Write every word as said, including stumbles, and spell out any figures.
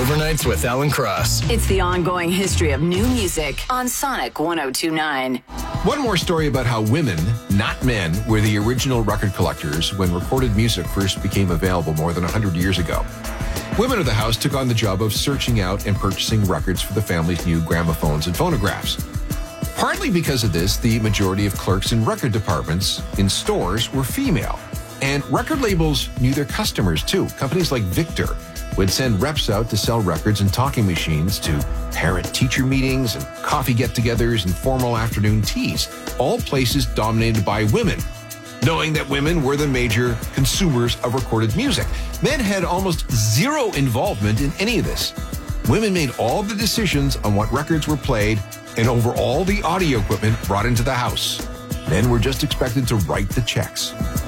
Overnights with Alan Cross. It's the ongoing history of new music on Sonic one oh two point nine. One more story about how women, not men, were the original record collectors when recorded music first became available more than one hundred years ago. Women of the house took on the job of searching out and purchasing records for the family's new gramophones and phonographs. Partly because of this, the majority of clerks in record departments in stores were female. And record labels knew their customers, too. Companies like Victor would send reps out to sell records and talking machines to parent-teacher meetings and coffee get-togethers and formal afternoon teas, all places dominated by women, knowing that women were the major consumers of recorded music. Men had almost zero involvement in any of this. Women made all the decisions on what records were played and over all the audio equipment brought into the house. Men were just expected to write the checks.